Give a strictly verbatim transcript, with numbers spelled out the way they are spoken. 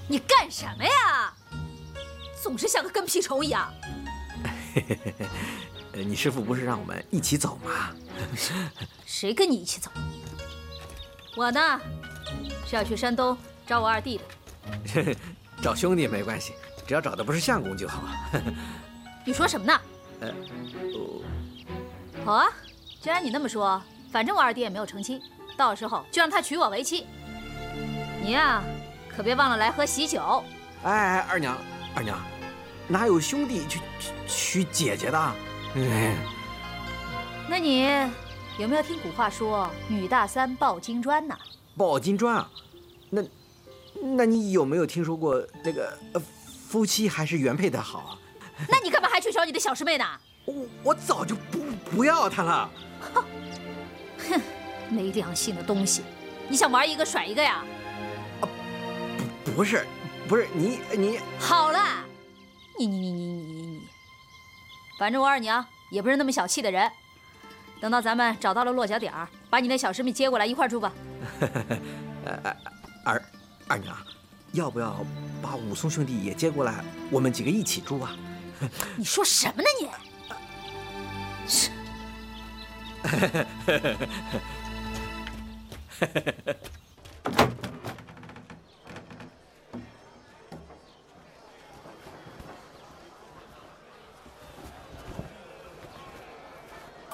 你干什么呀？总是像个跟屁虫一样。 你师父不是让我们一起走吗？ 谁跟你一起走？我呢，是要去山东找我二弟的。 找兄弟没关系，只要找的不是相公就好。 你说什么呢？ 呃， 好啊，既然你那么说，反正我二弟也没有成亲，到时候就让他娶我为妻。你呀，可别忘了来喝喜酒。 哎哎，二娘，二娘，哪有兄弟去娶姐姐的？哎， 那你有没有听古话说“女大三抱金砖”呢？ 抱金砖啊？那，那你有没有听说过那个呃，夫妻还是原配的好啊？ 那你干嘛还去找你的小师妹呢？ 我我早就不不要她了。 哼，哼，没良心的东西！你想玩一个甩一个呀？ 啊，不不是，不是你你。 好了，你你你你你你你，反正我二娘也不是那么小气的人。等到咱们找到了落脚点儿，把你那小师妹接过来一块住吧。 呃，二二娘，要不要把武松兄弟也接过来，我们几个一起住啊？ 你说什么呢你？是。